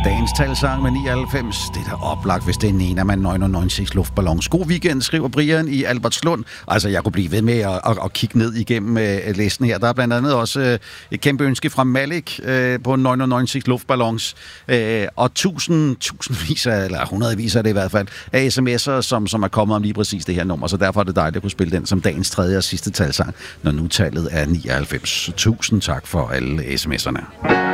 Dagens talsang med 99, det er da oplagt, hvis det er en af man 99 luftballons. God weekend, skriver Brian i Albertslund. Altså, jeg kunne blive ved med at kigge ned igennem listen her. Der er blandt andet også et kæmpe ønske fra Malik på 99 luftballons. Og tusindvis af, eller hundredvis af det i hvert fald, af sms'er, som er kommet om lige præcis det her nummer. Så derfor er det dejligt at kunne spille den som dagens tredje og sidste talsang, når nu tallet er 99. Tusind tak for alle sms'erne.